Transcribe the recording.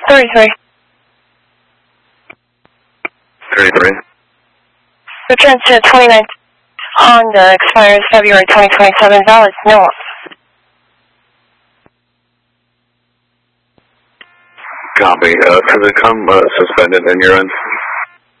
33. 33. Return to 29 Honda, expires February 2027, valid, no off. Copy. Does it come suspended in your end?